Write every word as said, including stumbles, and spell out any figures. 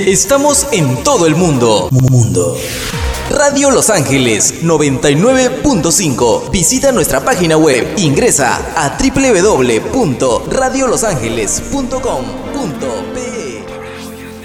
Estamos en todo el mundo. Mundo. Radio Los Ángeles noventa y nueve punto cinco. Visita nuestra página web. Ingresa a doble u doble u doble u punto radio los ángeles punto com punto pe.